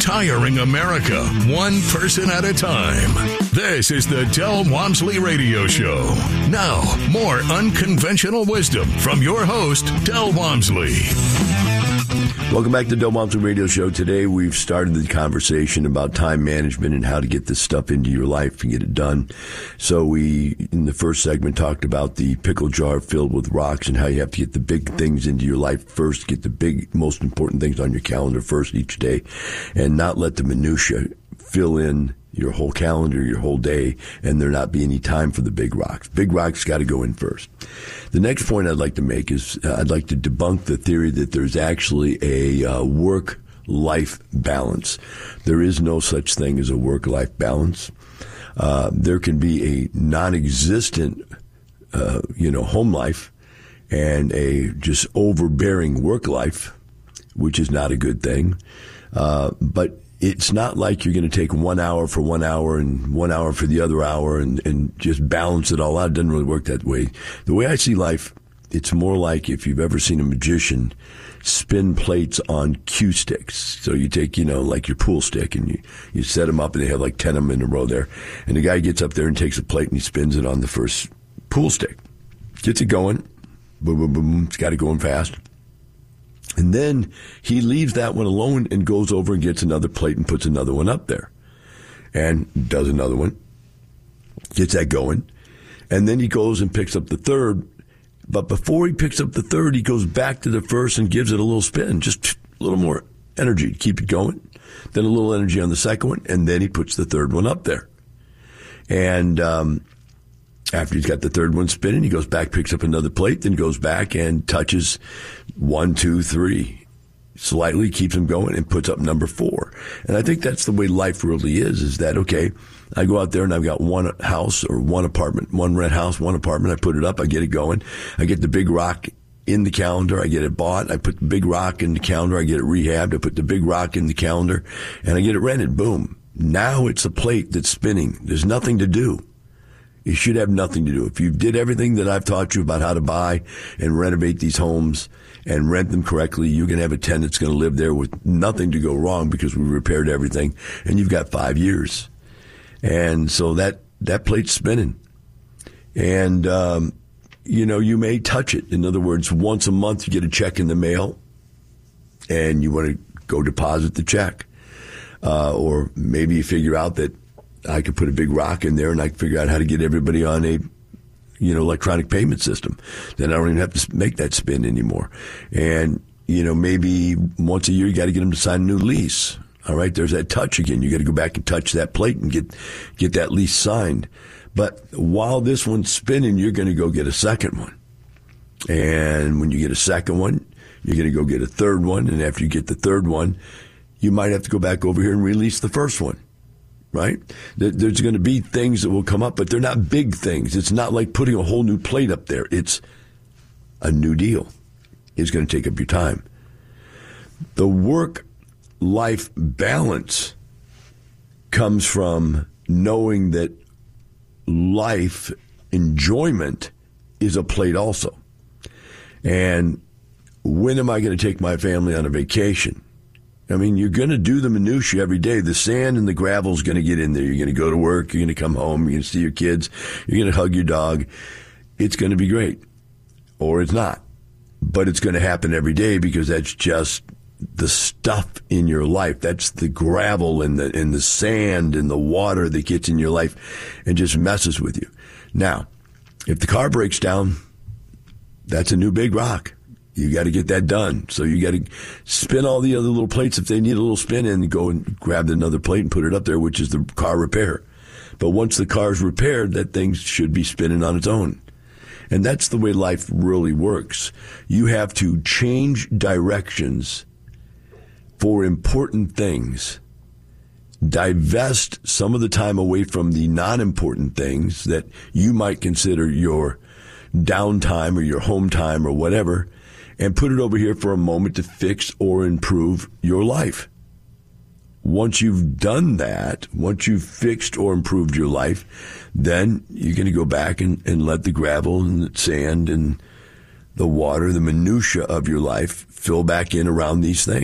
retiring America, one person at a time. This is the Del Walmsley Radio Show. Now, more unconventional wisdom from your host, Del Walmsley. Welcome back to the Del Walmsley Radio Show. Today we've started the conversation about time management and how to get this stuff into your life and get it done. So we, in the first segment, talked about the pickle jar filled with rocks and how you have to get the big things into your life first, get the big, most important things on your calendar first each day, and not let the minutia fill in your whole calendar, your whole day, and there not be any time for the big rocks. Big rocks got to go in first. The next point I'd like to make is I'd like to debunk the theory that there's actually a work-life balance. There is no such thing as a work-life balance. There can be a non-existent, home life and a just overbearing work life, which is not a good thing. But it's not like you're going to take 1 hour for 1 hour and 1 hour for the other hour and just balance it all out. It doesn't really work that way. The way I see life, it's more like if you've ever seen a magician spin plates on cue sticks. So you take, like your pool stick and you set them up and they have like 10 of them in a row there. And the guy gets up there and takes a plate and he spins it on the first pool stick. Gets it going. Boom, boom, boom. It's got it going fast. And then he leaves that one alone and goes over and gets another plate and puts another one up there and does another one, gets that going. And then he goes and picks up the third. But before he picks up the third, he goes back to the first and gives it a little spin, just a little more energy to keep it going. Then a little energy on the second one. And then he puts the third one up there. And, after he's got the third one spinning, he goes back, picks up another plate, then goes back and touches 1, 2, 3. Slightly keeps him going and puts up number 4. And I think that's the way life really is that, okay, I go out there and I've got one house or one apartment, one rent house, one apartment. I put it up. I get it going. I get the big rock in the calendar. I get it bought. I put the big rock in the calendar. I get it rehabbed. I put the big rock in the calendar and I get it rented. Boom. Now it's a plate that's spinning. There's nothing to do. You should have nothing to do. If you did everything that I've taught you about how to buy and renovate these homes and rent them correctly, you're going to have a tenant that's going to live there with nothing to go wrong because we repaired everything, and you've got 5 years. And so that plate's spinning. And, you may touch it. In other words, once a month you get a check in the mail, and you want to go deposit the check. Or maybe you figure out that I could put a big rock in there and I could figure out how to get everybody on a, electronic payment system. Then I don't even have to make that spin anymore. And, maybe once a year you got to get them to sign a new lease. All right. There's that touch again. You got to go back and touch that plate and get that lease signed. But while this one's spinning, you're going to go get a second one. And when you get a second one, you're going to go get a third one. And after you get the third one, you might have to go back over here and release the first one. Right? There's going to be things that will come up, but they're not big things. It's not like putting a whole new plate up there. It's a new deal. It's going to take up your time. The work-life balance comes from knowing that life enjoyment is a plate also. And when am I going to take my family on a vacation? I mean, you're going to do the minutia every day. The sand and the gravel is going to get in there. You're going to go to work. You're going to come home. You're going to see your kids. You're going to hug your dog. It's going to be great. Or it's not. But it's going to happen every day because that's just the stuff in your life. That's the gravel and the sand and the water that gets in your life and just messes with you. Now, if the car breaks down, that's a new big rock. You got to get that done. So you got to spin all the other little plates if they need a little spin and go and grab another plate and put it up there, which is the car repair. But once the car's repaired, that thing should be spinning on its own. And that's the way life really works. You have to change directions for important things. Divest some of the time away from the non-important things that you might consider your downtime or your home time or whatever, and put it over here for a moment to fix or improve your life. Once you've done that, once you've fixed or improved your life, then you're going to go back and let the gravel and the sand and the water, the minutia of your life fill back in around these things.